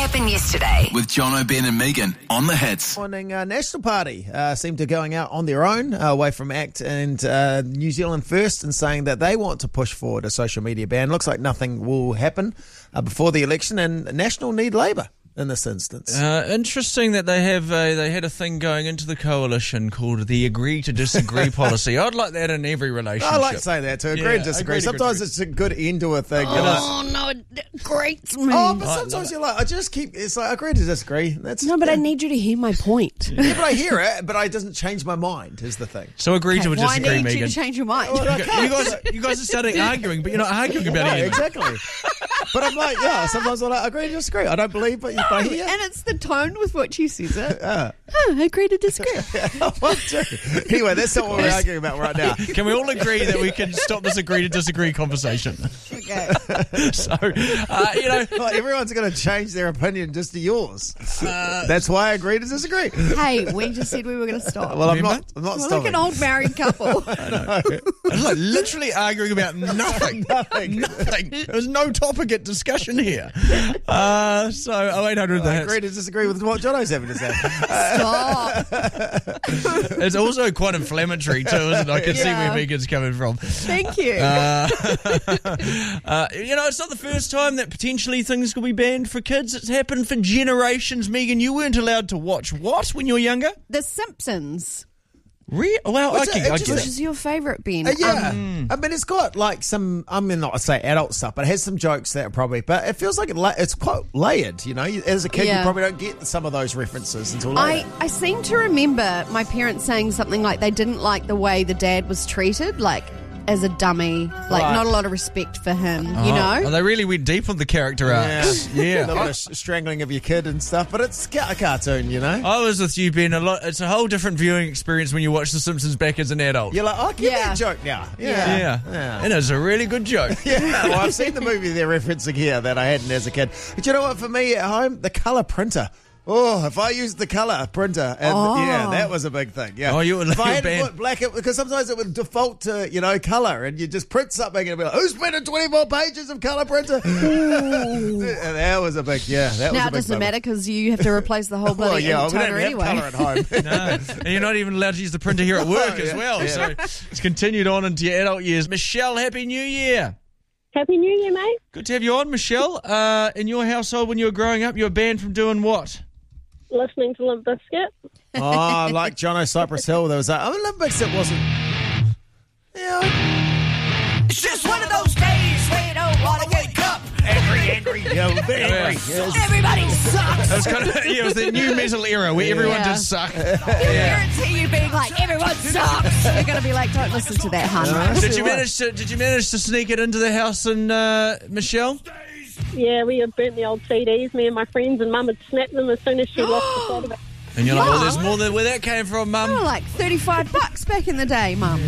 happened yesterday? With Jono, Ben and Megan on the hits. Morning National Party seem to be going out on their own away from ACT and New Zealand First and saying that they want to push forward a social media ban. Looks like nothing will happen before the election, and National need Labour in this instance. Interesting that they had a thing going into the coalition called the agree to disagree policy. I'd like that in every relationship. I like to say that, to agree and disagree. Sometimes it's a good end to a thing. Oh, no, it grates me. Oh, but sometimes you're like, it's like, agree to disagree. But I need you to hear my point. Yeah, but I hear it, but it doesn't change my mind, is the thing. So agree to disagree, Megan. Why need you to change your mind? You guys are starting arguing, but you're not arguing about anything. Exactly. But I'm like, sometimes I'm like, agree to disagree. I don't believe, but I hear. And it's the tone with which you says it. Agree to disagree. Anyway, that's not what we're arguing about right now. Can we all agree that we can stop this agree to disagree conversation? Okay. So, Like, everyone's going to change their opinion just to yours. That's why I agree to disagree. Hey, we just said we were going to stop. Well, I'm not We're like stopping. an old married couple. I was like literally arguing about nothing. Nothing. There was no topic at discussion here. So 0800 I agree to disagree with what Jono's having to say. Stop. It's also quite inflammatory too, isn't it? I can see where Megan's coming from. Thank you. It's not the first time that potentially things could be banned for kids. It's happened for generations. Megan, you weren't allowed to watch what when you were younger? The Simpsons. Well, What's okay, it? I Which get it. is your favourite, Ben? Yeah. I mean, it's got like some, I mean, not to say adult stuff, but it has some jokes that are probably, but it feels like it's quite layered, you know? As a kid, you probably don't get some of those references until later. I seem to remember my parents saying something like they didn't like the way the dad was treated, like as a dummy, like Right. not a lot of respect for him, you know? Oh, they really went deep on the character arcs. A little bit of strangling of your kid and stuff, but it's a cartoon, you know? I was with you, Ben. It's a whole different viewing experience when you watch The Simpsons back as an adult. You're like, oh, get that joke now. Yeah. And it's a really good joke. Yeah, well, I've seen the movie they're referencing here that I hadn't as a kid. But you know what, for me at home, the colour printer. Oh, if I used the colour printer, and that was a big thing. Yeah. Oh, you would if I had ban- to put black, because sometimes it would default to colour, and you just print something and it'd be like, who's printed 24 pages of colour printer? And that was a big, that was a big. Now it doesn't matter because you have to replace the whole bloody we don't toner have anyway. colour at home. No, and you're not even allowed to use the printer here at work as well. Yeah. So it's continued on into your adult years. Michelle, Happy New Year. Happy New Year, mate. Good to have you on, Michelle. In your household, when you were growing up, you were banned from doing what? Listening to Limp Bizkit. Oh, like Jono Cypress Hill, there was that. I mean, Limp Bizkit wasn't. Yeah. It's just one of those days where you don't want to wake up. Angry. Yeah, very angry. Yes. Everybody sucks. It was kind of it was the new metal era where everyone just sucked. Your parents hear you being like, everyone sucks. You're going to be like, don't listen to that, hun. Did you manage to sneak it into the house and Michelle? Yeah, we had burnt the old CDs. Me and my friends and Mum had snapped them as soon as she lost the sight of it. And you're like, well, there's more than where that came from, Mum. Oh, like $35 back in the day, Mum.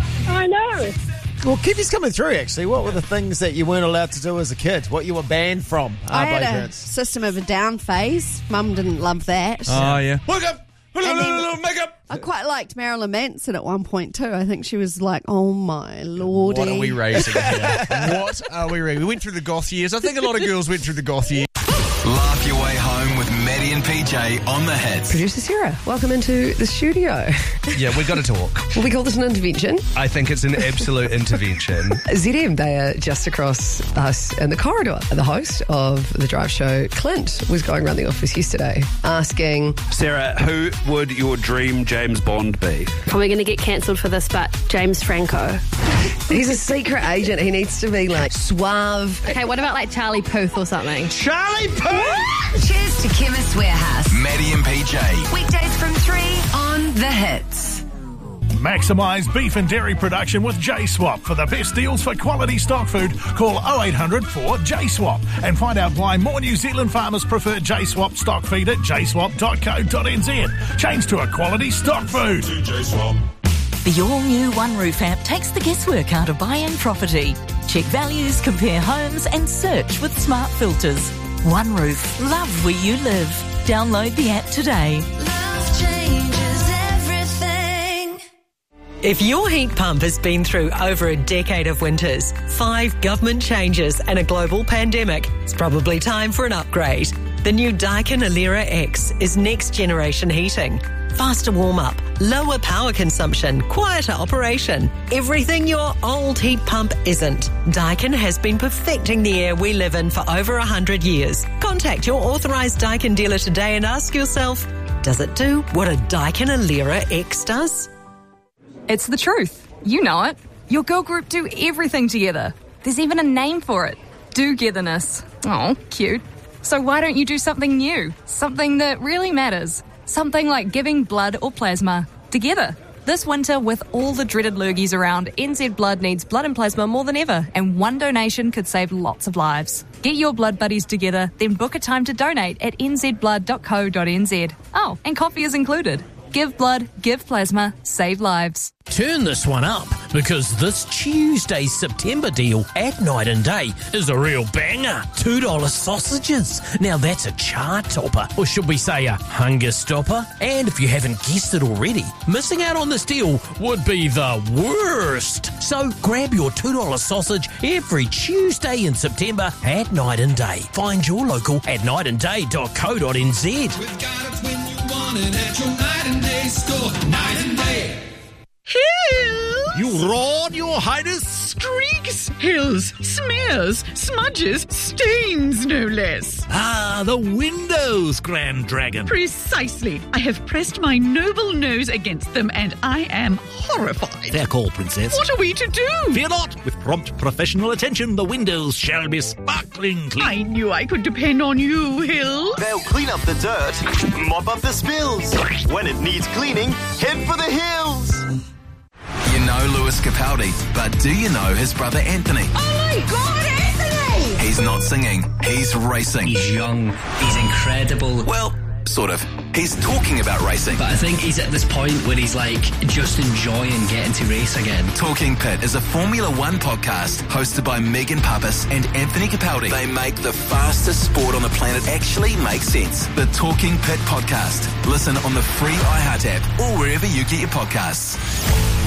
I know. Well, keep this coming through, actually. What were the things that you weren't allowed to do as a kid? What you were banned from I by had a parents? System of a Down phase. Mum didn't love that. Oh, yeah. Wake up! Makeup. I quite liked Marilyn Manson at one point too. I think she was like, oh my lordy. What are we raising here? What are we raising? We went through the goth years. I think a lot of girls went through the goth years. Laugh your way home with Maddie and PJ on the hits. Producer Sarah, welcome into the studio. Yeah, we got to talk. Will we call this an intervention? I think it's an absolute intervention. ZM, they are just across us in the corridor. The host of The Drive Show, Clint, was going around the office yesterday asking, Sarah, who would your dream James Bond be? Probably going to get cancelled for this, but James Franco. he's a secret agent. He needs to be like suave. Okay, what about like Charlie Puth or something? Charlie Puth! Cheers to Chemist Warehouse. Maddie and PJ. Weekdays from 3 on The Hits. Maximise beef and dairy production with J-Swap. For the best deals for quality stock food, call 0800 4JSWAP and find out why more New Zealand farmers prefer J-Swap stock feed at jswap.co.nz. Change to a quality stock food. J-Swap. The all-new One Roof app takes the guesswork out of buying property. Check values, compare homes and search with smart filters. One Roof. Love where you live. Download the app today. Love changes everything. If your heat pump has been through over a decade of winters, 5 government changes and a global pandemic, it's probably time for an upgrade. The new Daikin Alera X is next generation heating. Faster warm-up, lower power consumption, quieter operation. Everything your old heat pump isn't. Daikin has been perfecting the air we live in for over 100 years. Contact your authorised Daikin dealer today and ask yourself, does it do what a Daikin Alera X does? It's the truth. You know it. Your girl group do everything together. There's even a name for it. Do-getherness. Oh, cute. So why don't you do something new? Something that really matters. Something like giving blood or plasma together. This winter, with all the dreaded lurgies around, NZ Blood needs blood and plasma more than ever, and one donation could save lots of lives. Get your blood buddies together, then book a time to donate at nzblood.co.nz. Oh, and coffee is included. Give blood, give plasma, save lives. Turn this one up, because this Tuesday's September deal at Night and Day is a real banger. $2 sausages. Now that's a chart topper, or should we say a hunger stopper? And if you haven't guessed it already, missing out on this deal would be the worst. So grab your $2 sausage every Tuesday in September at Night and Day. Find your local at nightandday.co.nz. We've got it when you want it at your Night and Day store. Night and Day. Hills! You roared, your highness! Streaks, hills, smears, smudges, stains, no less. Ah, the windows, Grand Dragon. Precisely. I have pressed my noble nose against them, and I am horrified. Fair call, Princess. What are we to do? Fear not. With prompt professional attention, the windows shall be sparkling clean. I knew I could depend on you, Hills. They'll clean up the dirt, mop up the spills. When it needs cleaning, head for the hills. You know Lewis Capaldi, but do you know his brother Anthony? Oh my God, Anthony! He's not singing, he's racing. He's young, he's incredible. Well, sort of. He's talking about racing. But I think he's at this point where he's like just enjoying getting to race again. Talking Pit is a Formula One podcast hosted by Megan Pappas and Anthony Capaldi. They make the fastest sport on the planet actually make sense. The Talking Pit podcast. Listen on the free iHeart app or wherever you get your podcasts.